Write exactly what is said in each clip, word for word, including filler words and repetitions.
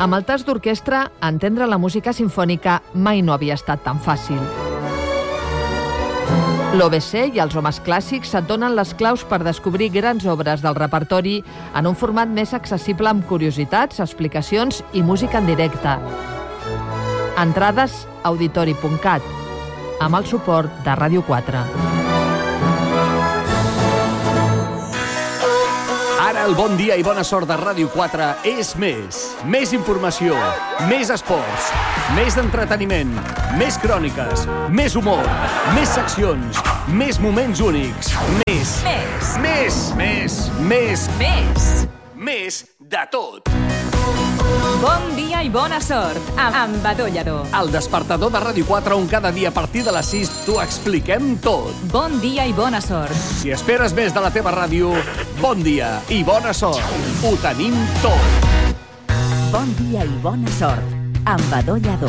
Amb el tast d'orquestra, entendre la música sinfònica mai no havia estat tan fàcil. L'O B C i els homes clàssics et donen les claus per descobrir grans obres del repertori en un format més accessible amb curiositats, explicacions i música en directe. Entrades auditori punt cat, amb el suport de Ràdio quatre. Ara el bon dia i bona sort de Ràdio quatre és més. Més informació, més esports, més entreteniment, més cròniques, més humor, més seccions, més moments únics, més, Més. més, més, més, Més. més de tot. Bon dia i bona sort amb Badó Lledó. El despertador de Ràdio quatre, on cada dia a partir de les sis t'ho expliquem tot. Bon dia i bona sort. Si esperes més de la teva ràdio, bon dia i bona sort. Ho tenim tot. Bon dia i bona sort amb Badó Lledó.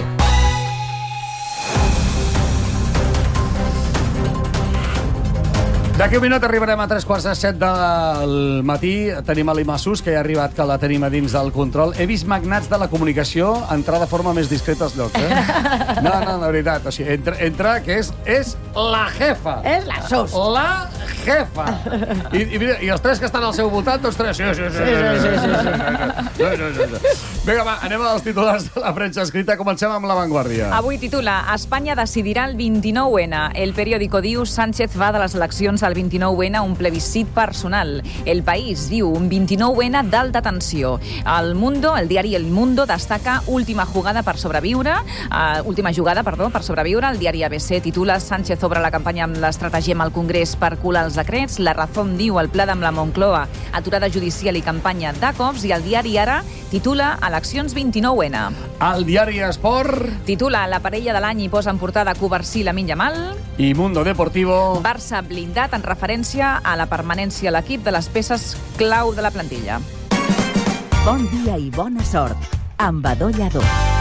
D'aquí un minut arribarem a tres quarts de set del matí. Tenim a l'Imassus, que ja ha arribat, que la tenim a dins del control. He vist magnats de la comunicació entrar de forma més discreta als llocs, eh? No, no, de veritat. O sigui, entra, entra que és, és la jefa. És la Sus. La jefa. I, i, mira, i els tres que estan al seu voltant, tots tres. Sí, sí, sí. sí, sí, sí, sí, sí. Vinga, va, anem als titulars de la premsa escrita. Comencem amb La Vanguardia. Avui titula Espanya decidirà el vint-i-nou ene. El periòdico diu Sánchez va de les eleccions al vint-i-nou ene un plebiscit personal. El País diu un vint-i-nou ene d'alta tensió. El Mundo, el diari El Mundo, destaca última jugada per sobreviure, uh, última jugada, perdó, per sobreviure. El diari A B C titula Sánchez obre la campanya amb l'estratagema al Congrés per colar els decrets. La Razón diu el pla amb la Moncloa, aturada judicial i campanya de cops. I el diari Ara titula eleccions vint-i-nou ene. El diari Esport Titula la parella de l'any i posa en portada Covarsí i Lamine Yamal. i Mundo Deportivo. Barça blindat en referència a la permanència a l'equip de les peces clau de la plantilla. Bon dia i bona sort amb Badó Lledó.